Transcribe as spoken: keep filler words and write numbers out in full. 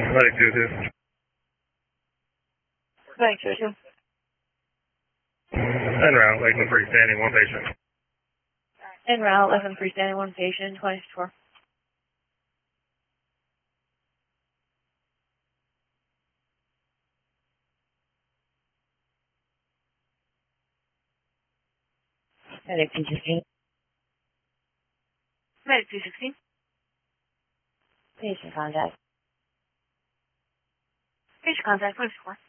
Medic two two. Medic two two. En route, Lakeland freestanding, one patient. En route, Lakeland freestanding, one patient, twenty-four. Medic two sixteen. Medic two sixteen. Patient contact. Patient contact, twenty-four.